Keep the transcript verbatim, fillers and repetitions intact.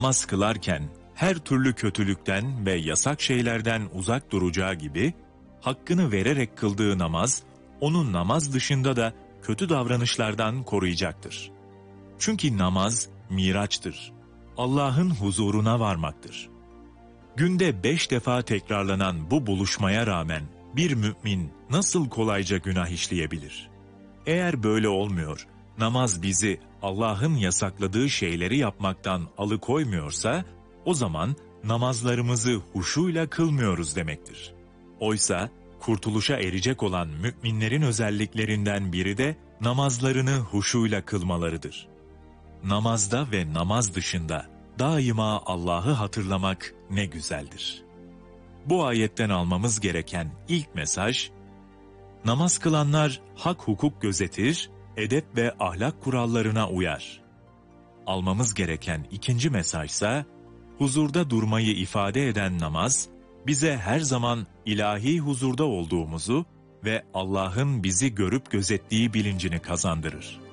Namaz kılarken her türlü kötülükten ve yasak şeylerden uzak duracağı gibi, hakkını vererek kıldığı namaz, onu namaz dışında da kötü davranışlardan koruyacaktır. Çünkü namaz miraçtır. Allah'ın huzuruna varmaktır. Günde beş defa tekrarlanan bu buluşmaya rağmen bir mümin nasıl kolayca günah işleyebilir? Eğer böyle olmuyor, namaz bizi Allah'ın yasakladığı şeyleri yapmaktan alıkoymuyorsa, o zaman namazlarımızı huşuyla kılmıyoruz demektir. Oysa kurtuluşa erecek olan müminlerin özelliklerinden biri de namazlarını huşuyla kılmalarıdır. Namazda ve namaz dışında daima Allah'ı hatırlamak ne güzeldir. Bu ayetten almamız gereken ilk mesaj, namaz kılanlar hak hukuk gözetir, edep ve ahlak kurallarına uyar. Almamız gereken ikinci mesajsa, huzurda durmayı ifade eden namaz, bize her zaman ilahi huzurda olduğumuzu ve Allah'ın bizi görüp gözettiği bilincini kazandırır.